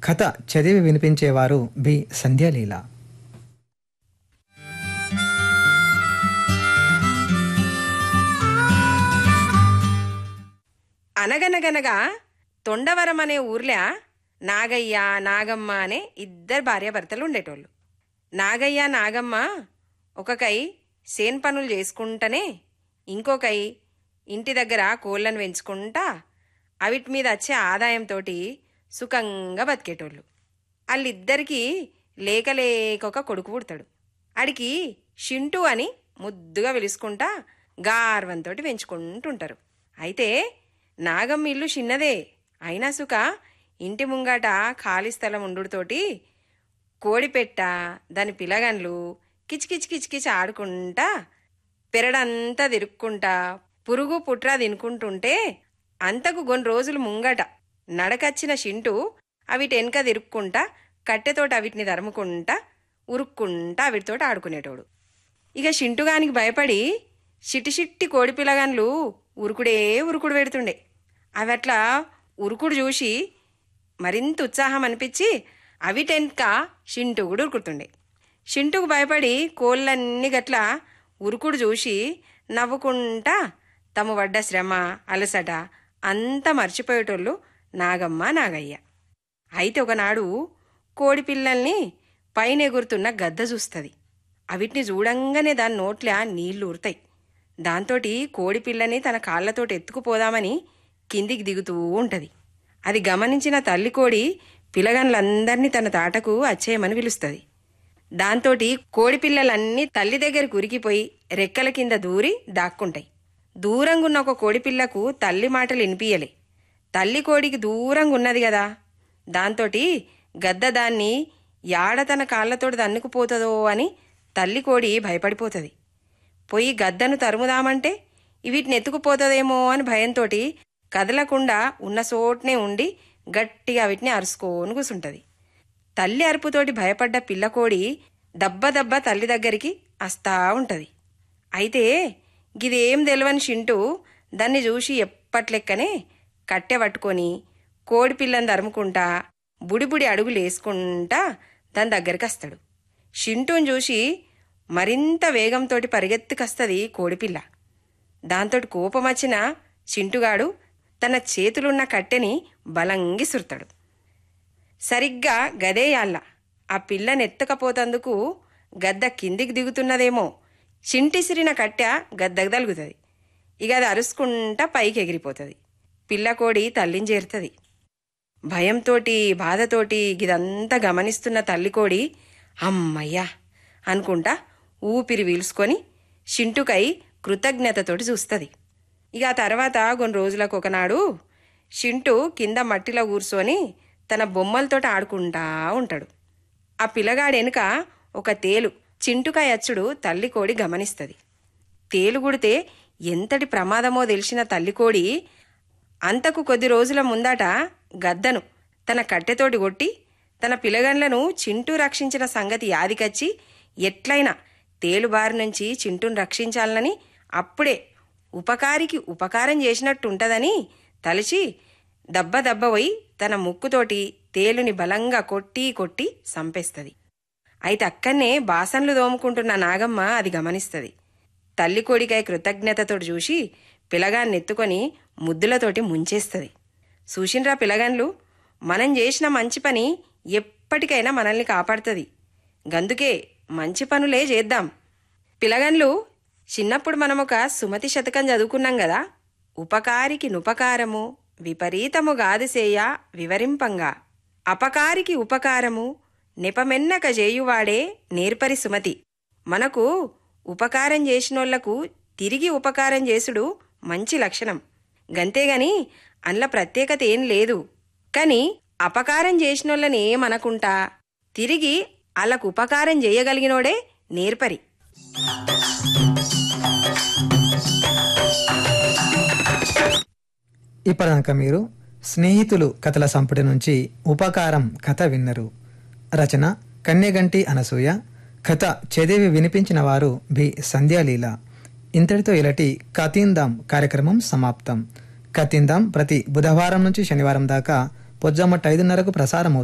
కథ చదివి వినిపించేవారు బి సంధ్యాలీల. అనగనగనగా తొండవరం అనే ఊర్లో నాగయ్య నాగమ్మ అనే ఇద్దరు భార్యాభర్తలు ఉండేటోళ్ళు. నాగయ్య నాగమ్మ ఒకకై సేన్ పనులు చేసుకుంటూనే ఇంకొకై ఇంటి దగ్గర కోళ్ళను పెంచుకుంటా అవిటి మీద వచ్చే ఆదాయంతో సుఖంగా బతికేటోళ్ళు. వాళ్ళిద్దరికీ లేక కొడుకు పుడతాడు. ఆడికి షింటూ అని ముద్దుగా పిలుచుకుంటా గార్వంతో పెంచుకుంటుంటారు. అయితే నాగమ్మ ఇల్లు చిన్నదే అయినా సుఖ ఇంటి ముంగట ఖాళీ స్థలం ఉండుతోటి కోడిపెట్ట దాని పిలగన్లు కిచకిచ్ కిచకిచ్ ఆడుకుంటా పెరడంతా తిరుక్కుంటా పురుగు పుట్రా తినుకుంటుంటే అంతకు కొన్ని రోజులు ముంగట నడకచ్చిన షింటూ అవిటెనక తిరుక్కుంటా కట్టెతోటి అవిటిని తరుముకుంటా ఉరుక్కుంటా అవిటితోటి ఆడుకునేటోడు. ఇక షింటుగానికి భయపడి చిట్టి కోడి పిలగన్లు ఉరుకుడు పెడుతుండే. అవి అట్లా ఉరుకుడు చూసి మరింత ఉత్సాహం అనిపించి అవిటెనక షింటూ కూడా ఉరుకుతుండే. షింటుకు భయపడి కోళ్ళన్నీ గట్లా ఉరుకుడు చూసి నవ్వుకుంటా తమ పడ్డ శ్రమ అలసట అంతా మర్చిపోయేటోళ్ళు నాగమ్మ నాగయ్య. అయితే ఒకనాడు కోడి పిల్లల్ని పైన ఎగురుతున్న గద్ద చూస్తుంది. అవిటిని చూడంగానే దాని నోట్ల నీళ్లు ఊరుతాయి. దాంతోటి కోడి పిల్లని తన కాళ్లతోటి ఎత్తుకుపోదామని కిందికి దిగుతూ ఉంటది. అది గమనించిన తల్లి కోడి పిల్లగన్లందర్నీ తన తాటకు వచ్చేయమని పిలుస్తుంది. దాంతోటి కోడి పిల్లలన్నీ తల్లి దగ్గరికి ఉరికిపోయి రెక్కల కింద దూరి దాక్కుంటాయి. దూరంగున్న ఒక కోడిపిల్లకు తల్లి మాటలు వినిపియలే. తల్లి కోడికి దూరంగున్నది కదా, దాంతోటి గద్ద దాన్ని యాడ తన కాళ్లతోటి దన్నుకుపోతుందో అని తల్లి కోడి భయపడిపోతుంది. పోయి గద్దను తరుముదామంటే వీటిని ఎత్తుకుపోతుందేమో అని భయంతోటి కదలకుండా ఉన్న చోట్నే ఉండి గట్టిగా వీటిని అరుచుకొని కూసుంటది. తల్లి అరుపుతోటి భయపడ్డ పిల్లకోడి దబ్బ తల్లి దగ్గరికి వస్తా ఉంటది. అయితే గిదేం తెలివని షింటూ దాన్ని చూసి ఎప్పట్లెక్కనే కట్టె పట్టుకొని కోడి పిల్లని తరుముకుంటా బుడిబుడి అడుగులు వేసుకుంటా దాని దగ్గరికి వస్తాడు. షింటూని చూసి మరింత వేగంతో పరిగెత్తుకొస్తుంది కోడిపిల్ల. దాంతో కోపం వచ్చిన చింటుగాడు తన చేతులున్న కట్టెని బలంగిసురుతాడు. సరిగ్గా గదేయాళ్ళ ఆ పిల్లనెత్తకపోతందుకు గద్ద కిందికి దిగుతున్నదేమో చింటిసిరిన కట్టె గద్దకు తలుగుతుంది. ఇక అది అరుసుకుంటా పైకి ఎగిరిపోతుంది. పిల్లకోడి తల్లిని చేరుతుంది. భయంతోటి బాధతోటి ఇదంతా గమనిస్తున్న తల్లికోడి అమ్మయ్యా అనుకుంటా ఊపిరి పీల్చుకొని షింటుకై కృతజ్ఞతతోటి చూస్తుంది. ఇక ఆ తర్వాత కొన్ని రోజులకు ఒకనాడు షింటు కింద మట్టిలో కూర్చొని తన బొమ్మలతోటి ఆడుకుంటా ఉంటాడు. ఆ పిల్లగాడు వెనుక ఒక తేలు చింటుకాయ అచ్చుడు తల్లికోడి గమనిస్తుంది. తేలు గుడితే ఎంతటి ప్రమాదమో తెలిసిన తల్లికోడి అంతకు కొద్ది రోజుల ముందట గద్దను తన కట్టెతోటి కొట్టి తన పిల్లగండ్లను చింటూ రక్షించిన సంగతి యాదికచ్చి ఎట్లయినా తేలు బారి నుంచి చింటూను రక్షించాలని అప్పుడే ఉపకారికి ఉపకారం చేసినట్టుంటదని తలచి దబ్బ పోయి తన ముక్కుతోటి తేలుని బలంగా కొట్టి సంపేస్తుంది. అయితే అక్కడనే బాసన్లు దోముకుంటున్న నాగమ్మ అది గమనిస్తుంది. తల్లి కోడికై కృతజ్ఞతతోటి చూసి పిలగాన్నెత్తుకొని ముద్దులతోటి ముంచేస్తుంది. చూసిన్రా పిలగన్లు, మనం చేసిన మంచి పని ఎప్పటికైనా మనల్ని కాపాడుతుంది. గందుకే మంచి పనులే చేద్దాం. పిలగన్లు, చిన్నప్పుడు మనం ఒక సుమతి శతకం చదువుకున్నాం కదా, ఉపకారికి నుపకారము విపరీతము గాదిసేయ వివరింపంగా అపకారికి ఉపకారము నెపమెన్నక చేయువాడే నేర్పరి సుమతి. మనకు ఉపకారం చేసినోళ్లకు తిరిగి ఉపకారం చేసుడు మంచి లక్షణం. గంతేగాని అందుల ప్రత్యేకత ఏం లేదు. కాని అపకారం చేసినోళ్ళని ఏమనకుంటా తిరిగి వాళ్ళకు ఉపకారం చేయగలిగినోడే నేర్పరి. ఇప్పటిదాకా మీరు స్నేహితులు కథల సంపుటి నుంచి ఉపకారం కథ విన్నరు. రచన కన్నెగంటి అనసూయ. కథ చదివి వినిపించిన వారు బి సంధ్యాలీల. ఇంతటితో ఇలాంటి కథిందాం కార్యక్రమం సమాప్తం. కథిందాం ప్రతి బుధవారం నుంచి శనివారం దాకా పొద్దుమ్మట 5:30కు ప్రసారం